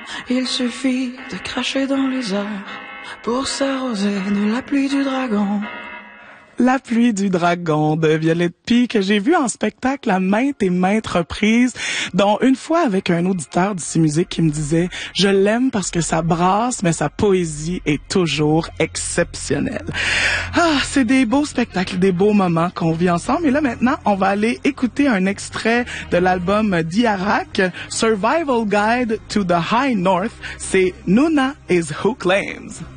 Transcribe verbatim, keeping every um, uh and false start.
Il suffit de cracher dans les airs pour s'arroser de la pluie du dragon. La pluie du dragon de Violette Pie que j'ai vu en spectacle à maintes et maintes reprises, dont une fois avec un auditeur d'ici musique qui me disait « Je l'aime parce que ça brasse, mais sa poésie est toujours exceptionnelle. » Ah, c'est des beaux spectacles, des beaux moments qu'on vit ensemble. Et là maintenant, on va aller écouter un extrait de l'album d'Iarak, Survival Guide to the High North. C'est Nuna is Who Claims.